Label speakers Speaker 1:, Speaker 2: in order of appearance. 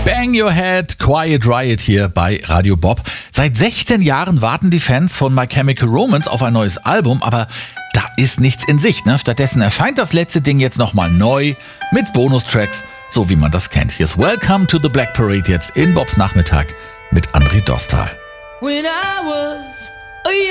Speaker 1: Bang Your Head, Quiet Riot hier bei Radio Bob. Seit 16 Jahren warten die Fans von My Chemical Romance auf ein neues Album, aber da ist nichts in Sicht. Stattdessen erscheint das letzte Ding jetzt nochmal neu mit Bonustracks, so wie man das kennt. Hier ist Welcome to the Black Parade jetzt in Bobs Nachmittag mit André Dostal.
Speaker 2: When I was a